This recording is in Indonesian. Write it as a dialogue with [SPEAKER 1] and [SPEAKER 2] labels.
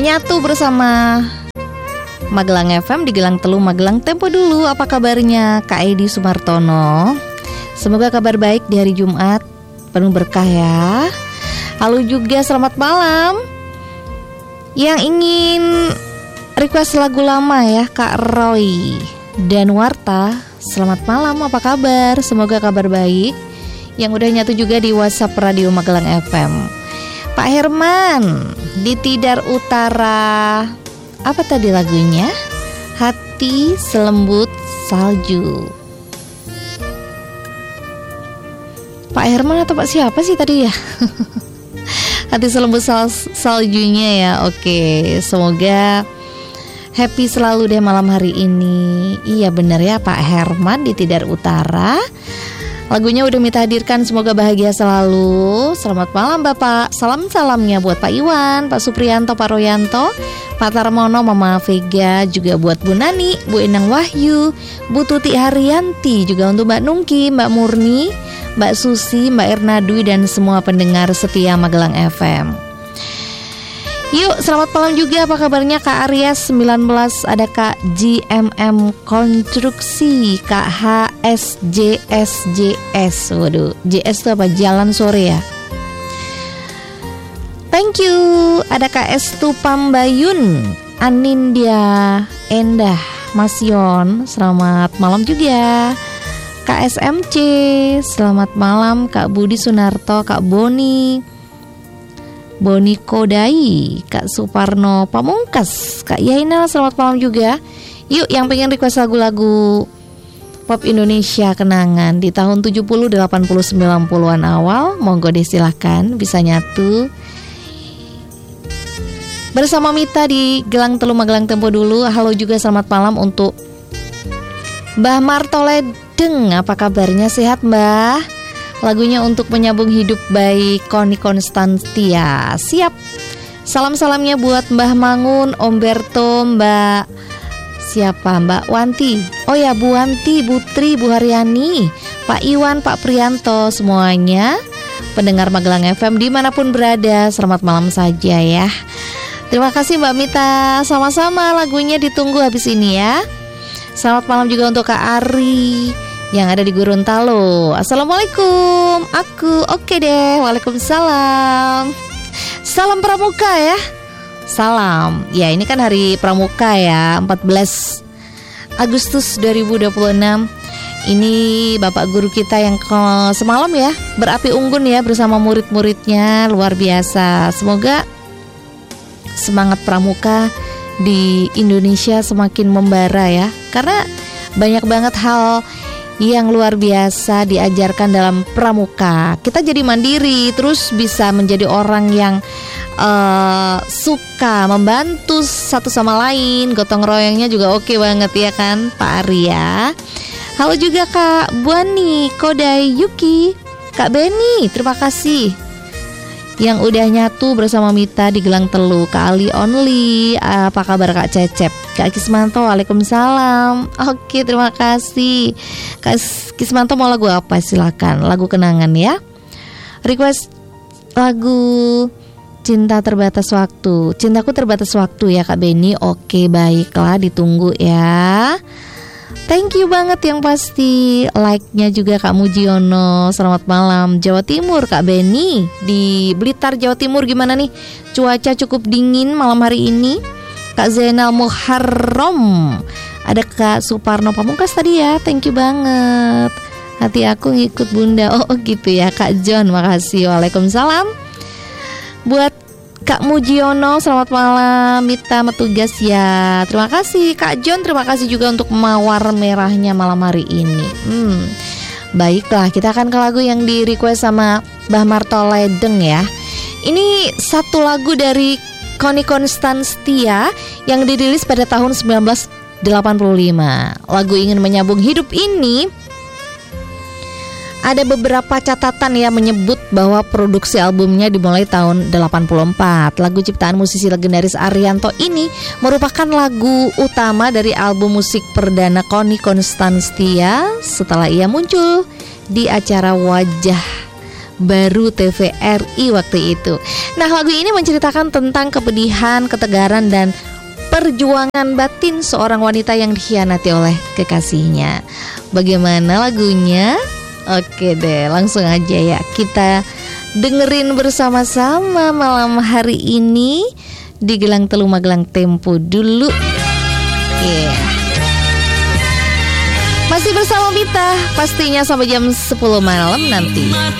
[SPEAKER 1] menyatu bersama Magelang FM di Gelang Telu Magelang Tempo dulu. Apa kabarnya Kak Edi Sumartono? Semoga kabar baik di hari Jumat penuh berkah ya. Halo juga selamat malam. Yang ingin request lagu lama ya Kak Roy dan Warta. Selamat malam, apa kabar? Semoga kabar baik. Yang udah nyatu juga di WhatsApp Radio Magelang FM. Pak Herman di Tidar Utara. Apa tadi lagunya? Hati Selembut Salju. Pak Herman atau Pak siapa sih tadi ya? Hati Selembut Saljunya ya. Oke, semoga happy selalu deh malam hari ini. Iya bener ya Pak Herman di Tidar Utara. Lagunya udah Mita hadirkan, semoga bahagia selalu. Selamat malam Bapak. Salam-salamnya buat Pak Iwan, Pak Supriyanto, Pak Royanto, Pak Tarmono, Mama Vega, juga buat Bu Nani, Bu Enang Wahyu, Bu Tuti Haryanti, juga untuk Mbak Nungki, Mbak Murni, Mbak Susi, Mbak Erna Dwi, dan semua pendengar setia Magelang FM. Yuk, selamat malam juga. Apa kabarnya Kak Aries 19? Ada Kak GMM Konstruksi, Kak HSJSJS. Waduh, JS itu apa? Jalan sore ya. Thank you. Ada Kak Estu Pambayun, Anindya Endah, Mas Yon. Selamat malam juga. Kak SMC, selamat malam. Kak Budi Sunarto, Kak Boni Kodai, Kak Suparno Pamungkas, Kak Yaina, selamat malam juga. Yuk yang pengen request lagu-lagu pop Indonesia kenangan di tahun 70, 80, 90-an awal, monggo deh silahkan, bisa nyatu bersama Mita di Gelang Telu Magelang Tempo dulu. Halo juga selamat malam untuk Mbah Martoledeng. Apa kabarnya, sehat Mbah? Lagunya untuk menyambung hidup by Connie Konstantia. Siap. Salam-salamnya buat Mbah Mangun, Om Berto, Mbak siapa? Mbak Wanti. Oh ya, Bu Wanti, Bu Tri, Bu Haryani, Pak Iwan, Pak Priyanto, semuanya pendengar Magelang FM dimanapun berada, selamat malam saja ya. Terima kasih Mbak Mita. Sama-sama, lagunya ditunggu habis ini ya. Selamat malam juga untuk Kak Ari yang ada di Gorontalo. Assalamualaikum. Aku oke deh. Waalaikumsalam. Salam Pramuka ya. Salam. Ya ini kan hari Pramuka ya, 14 Agustus 2026. Ini Bapak Guru kita yang semalam ya berapi unggun ya bersama murid-muridnya. Luar biasa. Semoga semangat Pramuka di Indonesia semakin membara ya. Karena banyak banget hal yang luar biasa diajarkan dalam pramuka. Kita jadi mandiri, terus bisa menjadi orang yang suka membantu satu sama lain. Gotong royongnya juga oke banget ya kan Pak Arya. Halo juga Kak Buani, Kodai Yuki, Kak Beni, terima kasih yang udah nyatu bersama Mita di Gelang Telu. Kak Ali Only, apa kabar Kak Cecep? Kak Kismanto, waalaikumsalam. Oke, terima kasih Kak Kismanto. Mau lagu apa? Silakan, lagu kenangan ya. Request lagu Cinta Terbatas Waktu. Cintaku Terbatas Waktu ya Kak Beni. Oke, baiklah, ditunggu ya. Thank you banget yang pasti. Like-nya juga Kak Mujiono. Selamat malam Jawa Timur Kak Beni. Di Blitar Jawa Timur gimana nih? Cuaca cukup dingin malam hari ini. Kak Zainal Muharram. Ada Kak Suparno Pamungkas tadi ya. Thank you banget. Hati aku ngikut bunda. Oh gitu ya Kak John. Makasih. Waalaikumsalam. Buat Kak Mujiono, selamat malam. Mita metugas ya. Terima kasih Kak John. Terima kasih juga untuk mawar merahnya malam hari ini. Baiklah, kita akan ke lagu yang di request sama Mbah Martoledeng ya. Ini satu lagu dari Connie Konstantia yang dirilis pada tahun 1985. Lagu Ingin Menyambung Hidup ini ada beberapa catatan yang menyebut bahwa produksi albumnya dimulai tahun 84. Lagu ciptaan musisi legendaris Arianto ini merupakan lagu utama dari album musik perdana Connie Konstantia setelah ia muncul di acara Wajah baru TVRI waktu itu. Nah, lagu ini menceritakan tentang kepedihan, ketegaran, dan perjuangan batin seorang wanita yang dikhianati oleh kekasihnya. Bagaimana lagunya? Oke deh, langsung aja ya kita dengerin bersama-sama malam hari ini di Gelang Telu Magelang Tempo dulu. Masih bersama Mita, pastinya sampai jam 10 malam nanti.